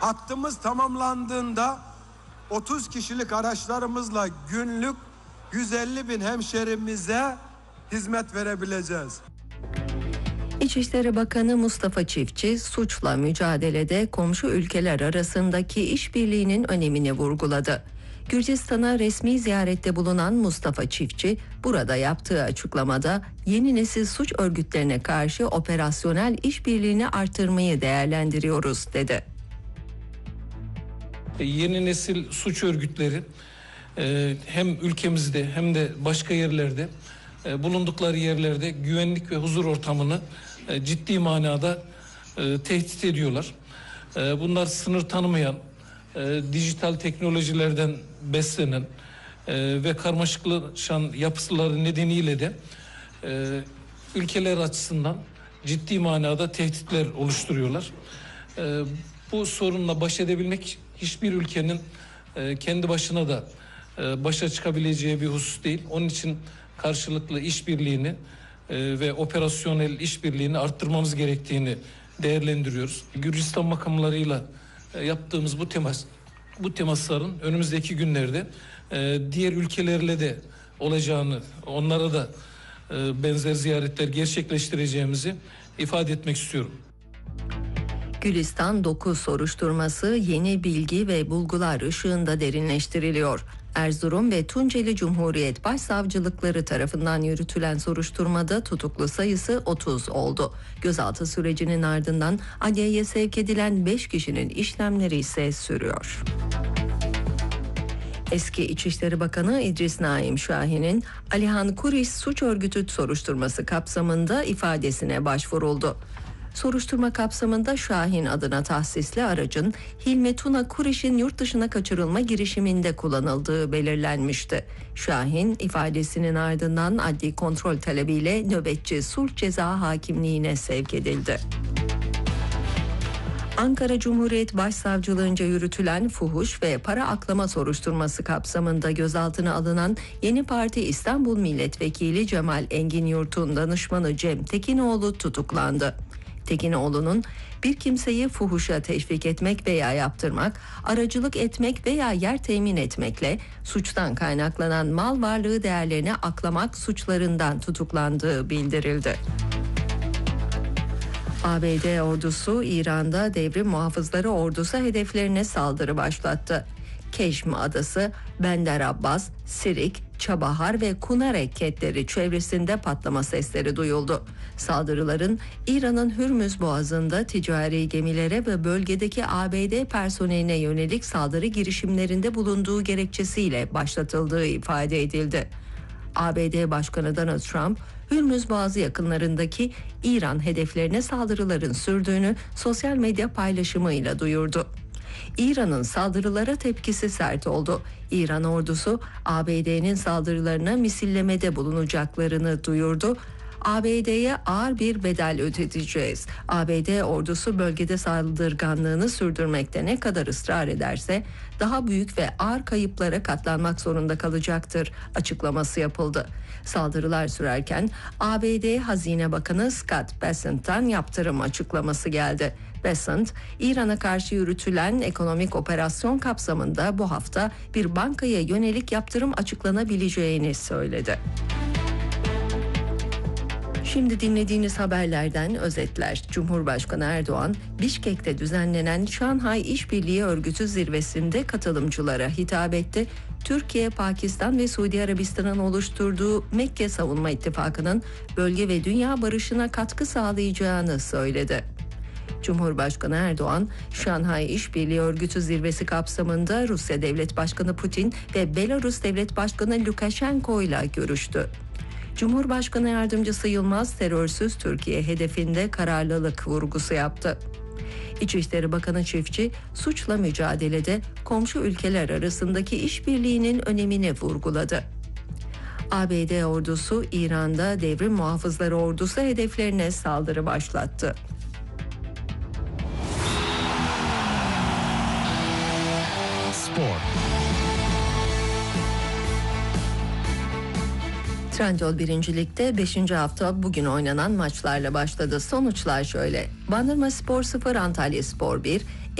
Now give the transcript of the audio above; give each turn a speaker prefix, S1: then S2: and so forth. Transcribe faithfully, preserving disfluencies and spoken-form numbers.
S1: Hattımız tamamlandığında otuz kişilik araçlarımızla günlük yüz elli bin hemşerimize hizmet verebileceğiz.
S2: İçişleri Bakanı Mustafa Çiftçi, suçla mücadelede komşu ülkeler arasındaki işbirliğinin önemini vurguladı. Gürcistan'a resmi ziyarette bulunan Mustafa Çiftçi, burada yaptığı açıklamada yeni nesil suç örgütlerine karşı operasyonel işbirliğini artırmayı değerlendiriyoruz dedi.
S3: Yeni nesil suç örgütleri hem ülkemizde hem de başka yerlerde bulundukları yerlerde güvenlik ve huzur ortamını ciddi manada tehdit ediyorlar. Bunlar sınır tanımayan, dijital teknolojilerden beslenen ve karmaşıklaşan yapıları nedeniyle de ülkeler açısından ciddi manada tehditler oluşturuyorlar. Bu sorunla baş edebilmek hiçbir ülkenin kendi başına da başa çıkabileceği bir husus değil. Onun için karşılıklı işbirliğini ve operasyonel işbirliğini arttırmamız gerektiğini değerlendiriyoruz. Gürcistan makamlarıyla yaptığımız bu temas, bu temasların önümüzdeki günlerde diğer ülkelerle de olacağını, onlara da benzer ziyaretler gerçekleştireceğimizi ifade etmek istiyorum.
S2: Gülistan dokuz soruşturması yeni bilgi ve bulgular ışığında derinleştiriliyor. Erzurum ve Tunceli Cumhuriyet Başsavcılıkları tarafından yürütülen soruşturmada tutuklu sayısı otuz oldu. Gözaltı sürecinin ardından adliyeye sevk edilen beş kişinin işlemleri ise sürüyor. Eski İçişleri Bakanı İdris Naim Şahin'in Alihan Kuriş suç örgütü soruşturması kapsamında ifadesine başvuruldu. Soruşturma kapsamında Şahin adına tahsisli aracın Hilmi Tuna Kuriş'in yurt dışına kaçırılma girişiminde kullanıldığı belirlenmişti. Şahin ifadesinin ardından adli kontrol talebiyle nöbetçi sulh ceza hakimliğine sevk edildi. Ankara Cumhuriyet Başsavcılığınca yürütülen fuhuş ve para aklama soruşturması kapsamında gözaltına alınan Yeni Parti İstanbul Milletvekili Cemal Engin Yurt'un danışmanı Cem Tekinoğlu tutuklandı. Tekinoğlu'nun bir kimseyi fuhuşa teşvik etmek veya yaptırmak, aracılık etmek veya yer temin etmekle suçtan kaynaklanan mal varlığı değerlerini aklamak suçlarından tutuklandığı bildirildi. A B D ordusu İran'da devrim muhafızları ordusu hedeflerine saldırı başlattı. Keşm Adası, Bender Abbas, Sirik, Çabahar ve Kunarek kentleri çevresinde patlama sesleri duyuldu. Saldırıların İran'ın Hürmüz Boğazı'nda ticari gemilere ve bölgedeki A B D personeline yönelik saldırı girişimlerinde bulunduğu gerekçesiyle başlatıldığı ifade edildi. A B D Başkanı Donald Trump, Hürmüz Boğazı yakınlarındaki İran hedeflerine saldırıların sürdüğünü sosyal medya paylaşımıyla duyurdu. İran'ın saldırılara tepkisi sert oldu. İran ordusu A B D'nin saldırılarına misillemede bulunacaklarını duyurdu. A B D'ye ağır bir bedel ödeteceğiz. A B D ordusu bölgede saldırganlığını sürdürmekte ne kadar ısrar ederse daha büyük ve ağır kayıplara katlanmak zorunda kalacaktır açıklaması yapıldı. Saldırılar sürerken A B D Hazine Bakanı Scott Bessent'tan yaptırım açıklaması geldi. Bessent, İran'a karşı yürütülen ekonomik operasyon kapsamında bu hafta bir bankaya yönelik yaptırım açıklanabileceğini söyledi. Şimdi dinlediğiniz haberlerden özetler. Cumhurbaşkanı Erdoğan, Bişkek'te düzenlenen Şanghay İşbirliği Örgütü zirvesinde katılımcılara hitap etti. Türkiye, Pakistan ve Suudi Arabistan'ın oluşturduğu Mekke Savunma İttifakı'nın bölge ve dünya barışına katkı sağlayacağını söyledi. Cumhurbaşkanı Erdoğan, Şanghay İşbirliği Örgütü zirvesi kapsamında Rusya Devlet Başkanı Putin ve Belarus Devlet Başkanı Lukashenko ile görüştü. Cumhurbaşkanı Yardımcısı Yılmaz, terörsüz Türkiye hedefinde kararlılık vurgusu yaptı. İçişleri Bakanı Çiftçi, suçla mücadelede komşu ülkeler arasındaki işbirliğinin önemini vurguladı. A B D ordusu İran'da devrim muhafızları ordusu hedeflerine saldırı başlattı. Spor. Trendyol birincilikte beşinci hafta bugün oynanan maçlarla başladı. Sonuçlar şöyle: Bandırmaspor sıfır, Antalyaspor bir,